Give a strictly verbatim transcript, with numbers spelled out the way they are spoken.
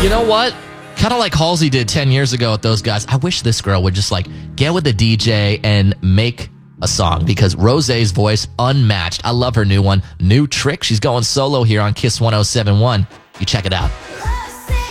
You know what? Kind of like Halsey did ten years ago with those guys. I wish this girl would just like get with the D J and make a song, because Rosé's voice unmatched. I love her new one, New Trick. She's going solo here on Kiss one oh seven point one. You check it out.